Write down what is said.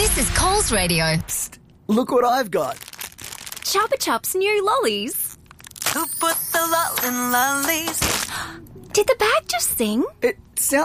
This is Coles Radio. Psst, look what I've got. Chupa Chups new lollies. Who put the lol in lollies? Did the bag just sing? It sounds